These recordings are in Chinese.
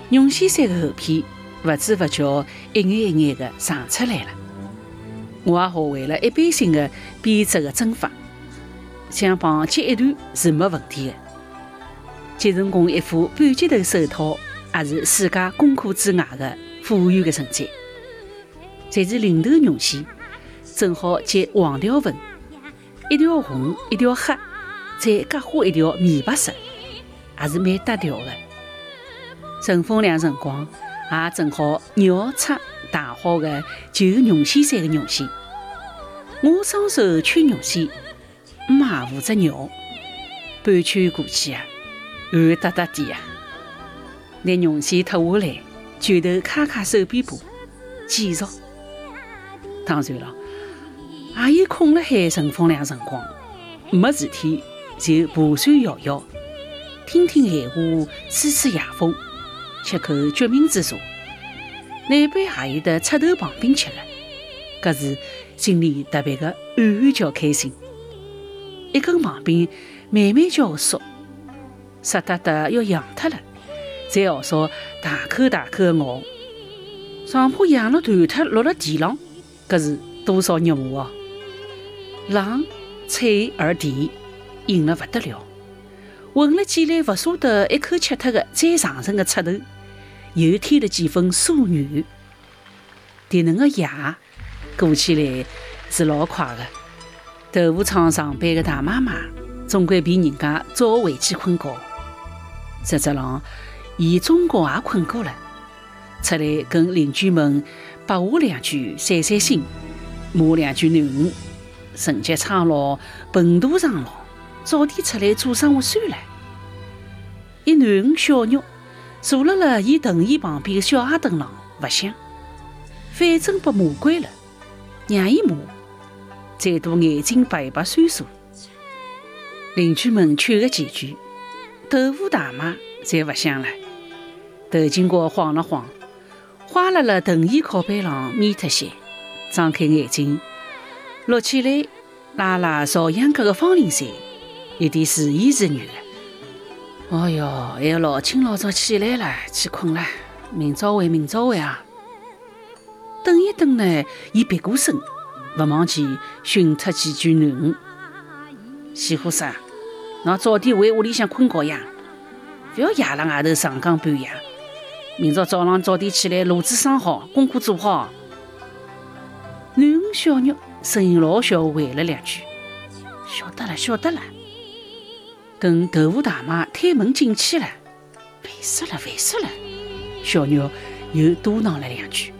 永先山的后片不知不觉一眼一眼的长出来了。我也学会了一般性的编织的针法，想绑结一段是没问题的。结成功一副半截头手套，也是世界功课之外的富裕的成绩。侪是零头绒线，正好结黄条纹，一条红，一条黑，再夹花一条米白色，也是蛮搭调的。乘风凉辰光，也正好绕出大好的旧绒线衫的绒线。我双手圈绒线，妈扶着绕，半圈过去啊，汗哒哒地啊。拿绒线脱下来，拳头卡卡手臂部，继续。当然了，也有空了海乘风凉辰光，没事体就爬山摇摇，听听闲话，吹吹夜风，吃口决明子茶，难杯也有的赤豆棒冰吃了，搿是心里特别的暗暗叫开心。一根棒冰慢慢叫熟，湿哒哒要痒脱了，再号说大口大口的咬，上怕痒了断脱落了地浪，搿是多少肉麻哦！冷脆而甜，硬了不得了。闻了几来不舍得一口吃脱的再上乘的赤豆，又添了几分酥软。迭能个夜过起来是老快的。豆腐厂上班的大妈妈总归比人家早回去困觉。实质上，伊中觉也困过了，出来跟邻居们白话两句散散心，骂两句囡恩，成绩差咯，笨đồ上咯，早点出来做生活算了。伊囡恩小肉坐了伊藤椅旁边的小矮凳上不响，反正被骂惯了，让伊骂，再度眼睛白白闪烁。邻居们劝个几句，豆腐大妈才不响了，头巾角晃了晃，花了藤椅靠背上眯脱些，张开眼睛，落起来拉拉朝阳阁的方领衫，有点自言自语的。哎哟，还要老清老早起来了，去困了，明朝会，明朝会啊！等一等呢，伊别过身，不忘记训脱几句囡恩。西货生，侬早点回屋里向困觉呀，不要夜了外头长更半夜。明朝早上早点起来，炉子生好，功课做好。囡恩小肉声音老小，回了两句：“晓得了，晓得了。”等豆腐大妈推门进去了，烦死了，烦死了！小肉又嘟囔了两句。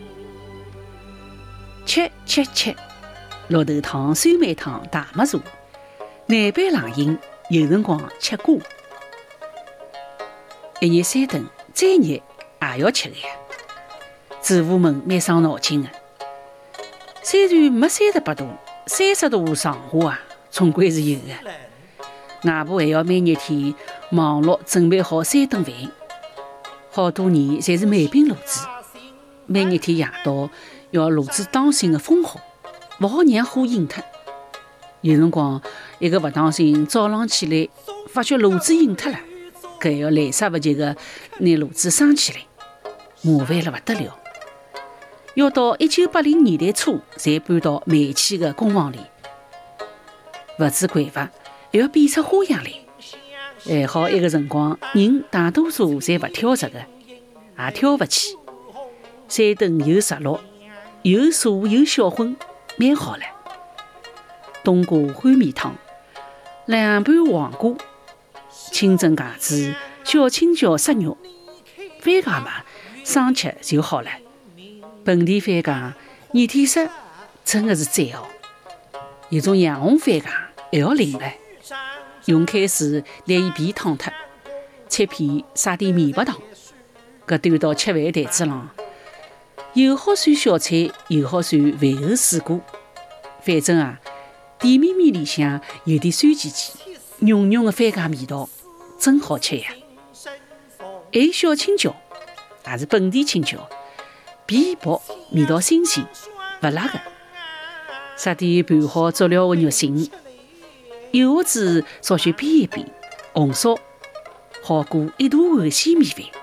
吃吃吃，绿豆汤、酸梅汤、大麦茶，南北冷饮，有辰光吃瓜。一日三顿，再热也要吃的呀。主妇们蛮伤脑筋的。虽然没38度、30度上下啊，总归是有的。外婆还要每日天忙碌准备好3顿饭，好多年侪是慢兵炉子，每日天夜到要炉子当心的封好，勿好让火引脱。有辰光一个勿当心，早上起来发觉炉子引脱了，搿要来杀勿及的拿炉子生起来，麻烦了勿得了。要到1980年代初才搬到煤气的工房里，勿止匮乏，还要变出花样来。还好一个辰光，人大多数侪勿挑食的，也挑勿起。3顿有食落，有茶有小荤，蛮好了。冬瓜烩面汤，2盘黄瓜，清蒸茄子，小青椒杀肉，番茄嘛，生吃就好了。本地番茄，热天食真的是赞哦。有种洋红番茄还要淋了，用开水拿伊皮烫脱，切片撒点面白糖，搿端到吃饭台子上，又好算小菜，又好算饭后水果。反正啊，甜绵绵里向有点酸甜甜，浓浓的番茄味道，真好吃呀！还有小青椒，也是本地青椒，皮薄，味道新鲜，勿辣的。撒点拌好佐料的肉馅，油盒子稍许煸一煸，红烧，好过一大碗鲜米饭。